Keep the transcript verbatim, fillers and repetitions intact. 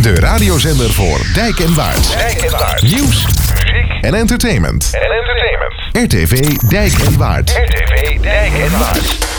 De radiozender voor Dijk en Waard. Dijk en Waard. Nieuws, Muziek en entertainment. en entertainment. R T V Dijk en Waard. R T V Dijk en Waard.